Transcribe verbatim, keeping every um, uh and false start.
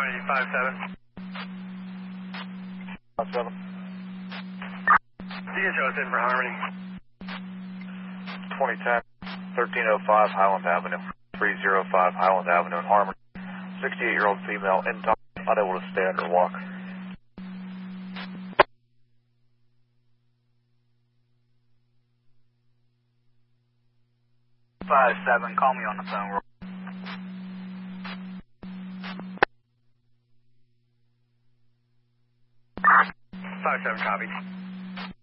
Harmony five seven. five seven. You can show us in for Harmony. twenty ten, thirteen oh five Highland Avenue, three oh five Highland Avenue in Harmony. sixty-eight-year-old female, intox, unable to stand or walk. five seven, call me on the phone. five seven, copy.